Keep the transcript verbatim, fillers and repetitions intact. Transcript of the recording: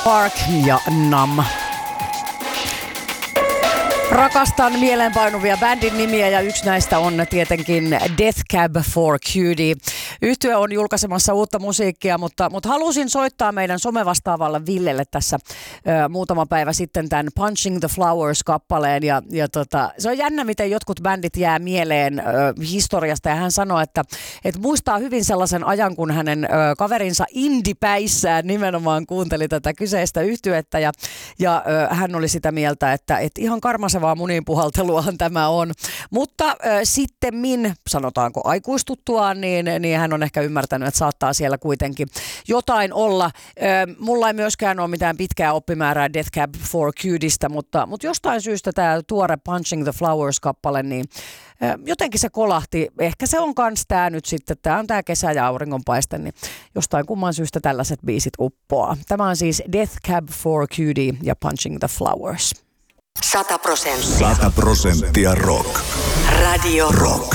Park ja Nam. Rakastan mieleenpainuvia bändin nimiä ja yksi näistä on tietenkin Death Cab for Cutie. Yhtye on julkaisemassa uutta musiikkia, mutta, mutta halusin soittaa meidän somevastaavalle Villelle tässä ö, muutama päivä sitten tämän Punching the Flowers-kappaleen. Ja, ja tota, se on jännä, miten jotkut bändit jää mieleen ö, historiasta. Ja hän sanoi, että, että muistaa hyvin sellaisen ajan, kun hänen ö, kaverinsa indie-päissään nimenomaan kuunteli tätä kyseistä yhtyettä. Ja, ja ö, hän oli sitä mieltä, että, että ihan karmasevaa muninpuhalteluahan tämä on. Mutta ö, sittemmin, sanotaanko aikuistuttuaan, niin, niin hän on ehkä ymmärtänyt, että saattaa siellä kuitenkin jotain olla. Ö, mulla ei myöskään ole mitään pitkää oppimäärää Death Cab for Cutiestä, mutta, mutta jostain syystä tämä tuore Punching the Flowers-kappale, niin ö, jotenkin se kolahti. Ehkä se on kans tää nyt sitten, tää on tää kesä ja auringonpaiste, niin jostain kumman syystä tällaiset biisit uppoaa. Tämä on siis Death Cab for Cutie ja Punching the Flowers. Sata prosenttia. Sata prosenttia rock. Radio Rock.